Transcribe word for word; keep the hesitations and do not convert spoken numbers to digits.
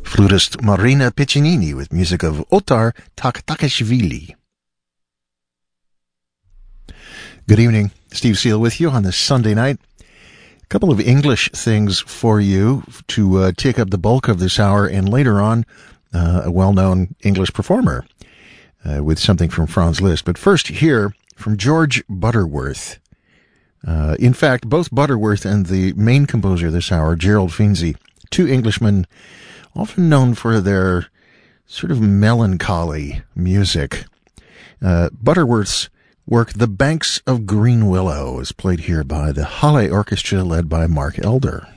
Flutist Marina Piccinini with music of Otar Taktakashvili. Good evening. Steve Seal with you on this Sunday night. A couple of English things for you to uh, take up the bulk of this hour, and later on, uh, a well-known English performer uh, with something from Franz Liszt. But first, here from George Butterworth. Uh, in fact, both Butterworth and the main composer this hour, Gerald Finzi, two Englishmen often known for their sort of melancholy music. Uh, Butterworth's work, The Banks of Green Willow, is played here by the Halle Orchestra led by Mark Elder.